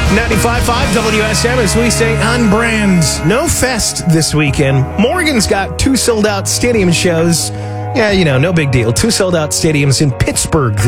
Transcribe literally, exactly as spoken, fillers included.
ninety-five point five W S M, as we say, on brand. No fest this weekend. Morgan's got two sold-out stadium shows. Yeah, you know, no big deal. Two sold-out stadiums in Pittsburgh